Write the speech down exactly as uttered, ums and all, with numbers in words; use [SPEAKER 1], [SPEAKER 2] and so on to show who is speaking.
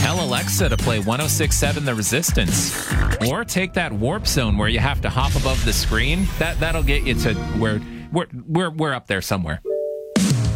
[SPEAKER 1] Tell Alexa to play one oh six point seven The Resistance. Or take that warp zone where you have to hop above the screen. That, that'll get you to where we're, we're, we're up there somewhere.